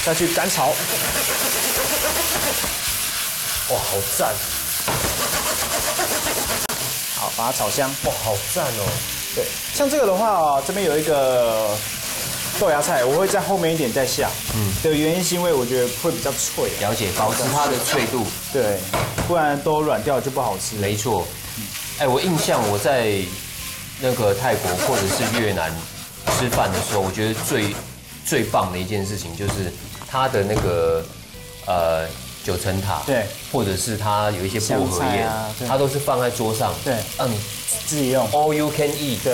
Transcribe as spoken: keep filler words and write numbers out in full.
下去干炒。 哇，好赞！ 好，把它炒香。 哇，好赞哦！ 对，像这个的话哦，这边有一个豆芽菜，我会在后面一点再下。嗯，的原因是因为我觉得会比较脆。 了解，保持它的脆度。 对，不然都软掉就不好吃。 没错。哎，我印象我在那个泰国或者是越南吃饭的时候，我觉得最最棒的一件事情就是它的那个呃。九层塔， 对， 或者是它有一些薄荷叶， 啊、 它都是放在桌上， 对， 让你自己用 ，all you can eat，对。